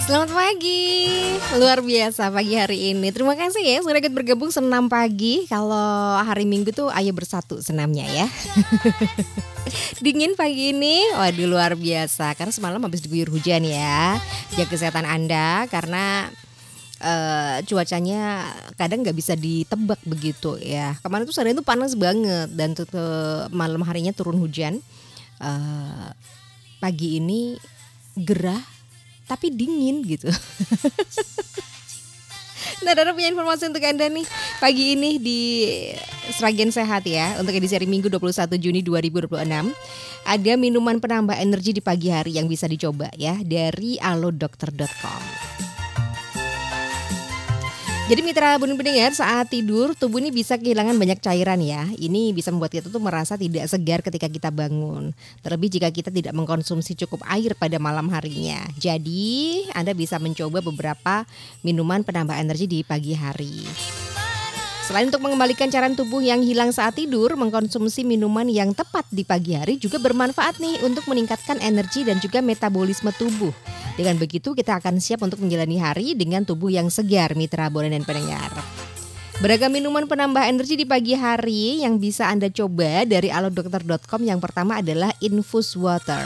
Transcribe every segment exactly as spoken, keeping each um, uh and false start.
Selamat pagi, luar biasa pagi hari ini. Terima kasih ya sudah ikut bergabung senam pagi. Kalau hari Minggu tuh ayo bersatu senamnya ya. Dingin pagi ini, waduh luar biasa. Karena semalam habis diguyur hujan ya. Jaga kesehatan Anda karena uh, cuacanya kadang nggak bisa ditebak begitu ya. Kemarin tuh sore itu panas banget dan tuh, tuh malam harinya turun hujan. Uh, pagi ini gerah tapi dingin gitu. Nah, Dara punya informasi untuk Anda nih pagi ini di Sragen Sehat ya. Untuk edisi hari Minggu dua puluh satu Juni dua ribu dua puluh enam ada minuman penambah energi di pagi hari yang bisa dicoba ya dari alodokter dot com. Jadi mitra Bun pendengar, saat tidur tubuh ini bisa kehilangan banyak cairan ya. Ini bisa membuat kita tuh merasa tidak segar ketika kita bangun. Terlebih jika kita tidak mengkonsumsi cukup air pada malam harinya. Jadi Anda bisa mencoba beberapa minuman penambah energi di pagi hari. Selain untuk mengembalikan cairan tubuh yang hilang saat tidur, mengkonsumsi minuman yang tepat di pagi hari juga bermanfaat nih untuk meningkatkan energi dan juga metabolisme tubuh. Dengan begitu kita akan siap untuk menjalani hari dengan tubuh yang segar, mitra Bonen dan pendengar. Beragam minuman penambah energi di pagi hari yang bisa Anda coba dari alodokter dot com. Yang pertama adalah infus water.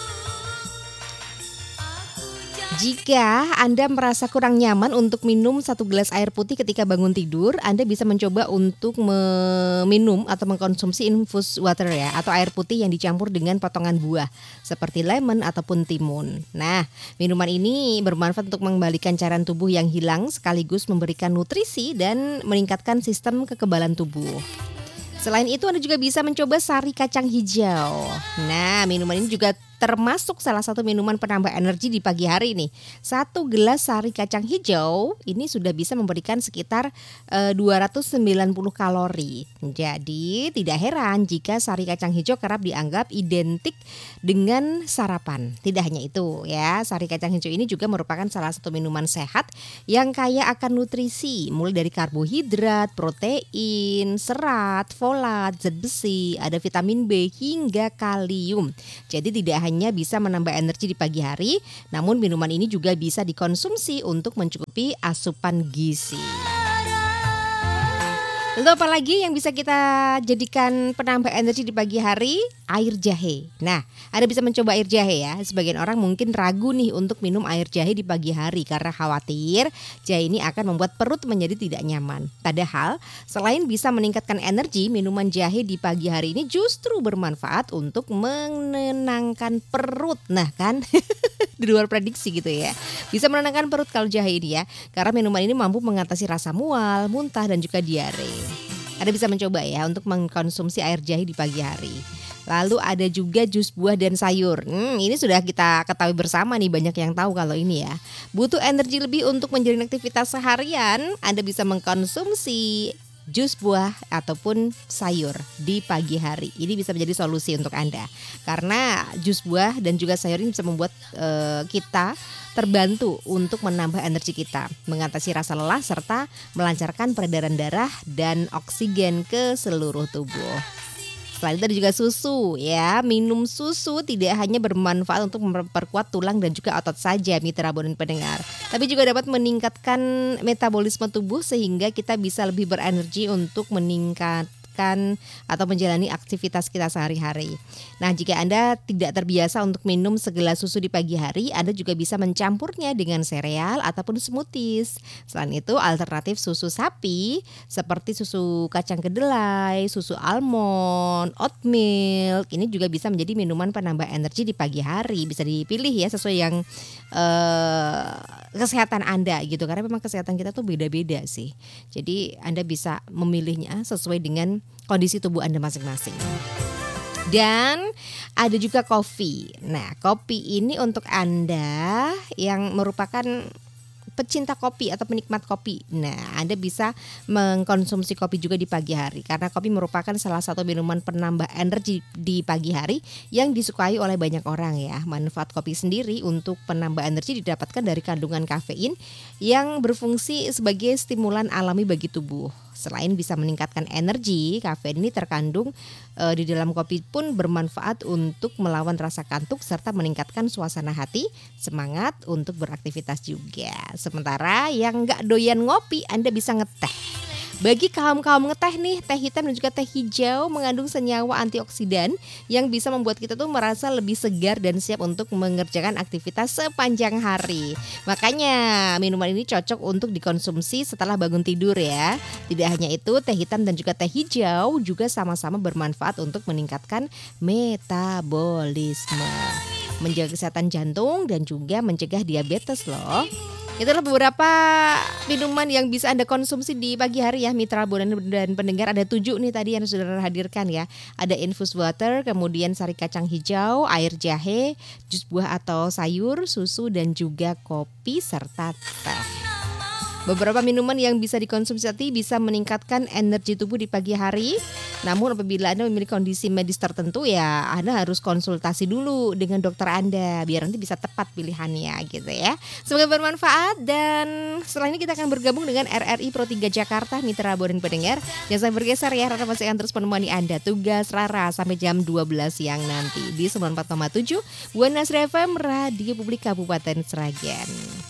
Jika Anda merasa kurang nyaman untuk minum satu gelas air putih ketika bangun tidur, Anda bisa mencoba untuk meminum atau mengkonsumsi infus water ya, atau air putih yang dicampur dengan potongan buah seperti lemon ataupun timun. Nah, minuman ini bermanfaat untuk mengembalikan cairan tubuh yang hilang sekaligus memberikan nutrisi dan meningkatkan sistem kekebalan tubuh. Selain itu Anda juga bisa mencoba sari kacang hijau. Nah, minuman ini juga termasuk salah satu minuman penambah energi di pagi hari nih. Satu gelas sari kacang hijau ini sudah bisa memberikan sekitar e, dua ratus sembilan puluh kalori. Jadi tidak heran jika sari kacang hijau kerap dianggap identik dengan sarapan. Tidak hanya itu ya, sari kacang hijau ini juga merupakan salah satu minuman sehat yang kaya akan nutrisi, mulai dari karbohidrat, protein, serat, folat, zat besi, ada vitamin B hingga kalium. Jadi tidak hanya bisa menambah energi di pagi hari, namun minuman ini juga bisa dikonsumsi untuk mencukupi asupan gizi. Lalu apa lagi yang bisa kita jadikan penambah energi di pagi hari? Air jahe. Nah, Anda bisa mencoba air jahe ya. Sebagian orang mungkin ragu nih untuk minum air jahe di pagi hari karena khawatir jahe ini akan membuat perut menjadi tidak nyaman. Padahal selain bisa meningkatkan energi, minuman jahe di pagi hari ini justru bermanfaat untuk menenangkan perut. Nah kan, di luar prediksi gitu ya. Bisa menenangkan perut kalau jahe ini ya, karena minuman ini mampu mengatasi rasa mual, muntah dan juga diare. Anda bisa mencoba ya untuk mengkonsumsi air jahe di pagi hari. Lalu ada juga jus buah dan sayur. Hmm, ini sudah kita ketahui bersama nih, banyak yang tahu kalau ini ya. Butuh energi lebih untuk menjalani aktivitas seharian, Anda bisa mengkonsumsi jus buah ataupun sayur di pagi hari. Ini bisa menjadi solusi untuk Anda. Karena jus buah dan juga sayur ini bisa membuat uh, kita terbantu untuk menambah energi kita, mengatasi rasa lelah serta melancarkan peredaran darah dan oksigen ke seluruh tubuh. Selain itu ada juga susu ya. Minum susu tidak hanya bermanfaat untuk memperkuat tulang dan juga otot saja, mitra Bonen pendengar, tapi juga dapat meningkatkan metabolisme tubuh sehingga kita bisa lebih berenergi untuk meningkat atau menjalani aktivitas kita sehari-hari. Nah, jika Anda tidak terbiasa untuk minum segelas susu di pagi hari, Anda juga bisa mencampurnya dengan sereal ataupun smoothies. Selain itu, alternatif susu sapi seperti susu kacang kedelai, susu almond, oat milk ini juga bisa menjadi minuman penambah energi di pagi hari. Bisa dipilih ya sesuai yang eh, kesehatan Anda gitu, karena memang kesehatan kita tuh beda-beda sih. Jadi Anda bisa memilihnya sesuai dengan kondisi tubuh Anda masing-masing. Dan ada juga kopi. Nah, kopi ini untuk Anda yang merupakan pecinta kopi atau penikmat kopi. Nah, Anda bisa mengkonsumsi kopi juga di pagi hari karena kopi merupakan salah satu minuman penambah energi di pagi hari yang disukai oleh banyak orang ya. Manfaat kopi sendiri untuk penambah energi didapatkan dari kandungan kafein yang berfungsi sebagai stimulan alami bagi tubuh. Selain bisa meningkatkan energi, kafein ini terkandung e, di dalam kopi pun bermanfaat untuk melawan rasa kantuk serta meningkatkan suasana hati, semangat untuk beraktivitas juga. Sementara yang nggak doyan ngopi, Anda bisa ngeteh. Bagi kaum-kaum ngeteh nih, teh hitam dan juga teh hijau mengandung senyawa antioksidan yang bisa membuat kita tuh merasa lebih segar dan siap untuk mengerjakan aktivitas sepanjang hari. Makanya minuman ini cocok untuk dikonsumsi setelah bangun tidur ya. Tidak hanya itu, teh hitam dan juga teh hijau juga sama-sama bermanfaat untuk meningkatkan metabolisme, menjaga kesehatan jantung dan juga mencegah diabetes loh. Itulah beberapa minuman yang bisa Anda konsumsi di pagi hari ya, Mitra Buana dan pendengar. Ada tujuh nih tadi yang sudah hadirkan ya. Ada infus water, kemudian sari kacang hijau, air jahe, jus buah atau sayur, susu dan juga kopi serta teh. Beberapa minuman yang bisa dikonsumsi tadi bisa meningkatkan energi tubuh di pagi hari. Namun apabila Anda memiliki kondisi medis tertentu ya Anda harus konsultasi dulu dengan dokter Anda biar nanti bisa tepat pilihannya gitu ya. Semoga bermanfaat dan setelah ini kita akan bergabung dengan R R I Pro tiga Jakarta, Mitra Buana dan pendengar. Jangan sampai bergeser ya, Rara masih akan terus menemani Anda. Tugas Rara sampai jam dua belas siang nanti di sembilan puluh empat koma tujuh Buana F M, Radio Publik Kabupaten Sragen.